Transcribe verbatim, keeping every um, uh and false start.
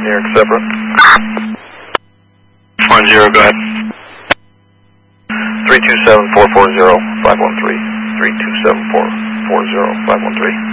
Eric separate. One zero, go ahead. three two seven, four four zero, five one three. three two seven, four four zero, five one three.